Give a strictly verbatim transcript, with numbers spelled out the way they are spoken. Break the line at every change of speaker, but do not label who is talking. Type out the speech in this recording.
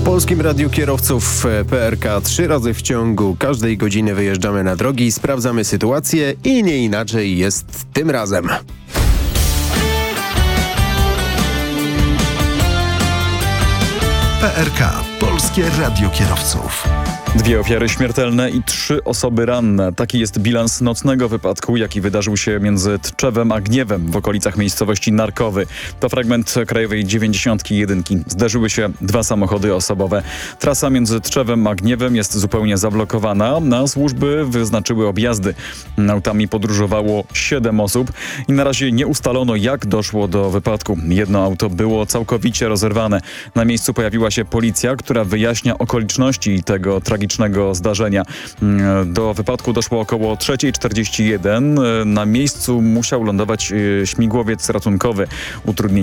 W Polskim Radiu Kierowców P R K trzy razy w ciągu każdej godziny wyjeżdżamy na drogi, sprawdzamy sytuację i nie inaczej jest tym razem.
P R K. Polskie Radio Kierowców.
Dwie ofiary śmiertelne i trzy osoby ranne. Taki jest bilans nocnego wypadku, jaki wydarzył się między Tczewem a Gniewem w okolicach miejscowości Narkowy. To fragment krajowej dziewięćdziesiątki jeden. Zderzyły się dwa samochody osobowe. Trasa między Tczewem a Gniewem jest zupełnie zablokowana, a służby wyznaczyły objazdy. Autami podróżowało siedem osób i na razie nie ustalono, jak doszło do wypadku. Jedno auto było całkowicie rozerwane. Na miejscu pojawiła się policja, która wyjaśnia okoliczności tego tragicznego zdarzenia. Do wypadku doszło około trzecia czterdzieści jeden. Na miejscu musiał lądować śmigłowiec ratunkowy. Utrudnienie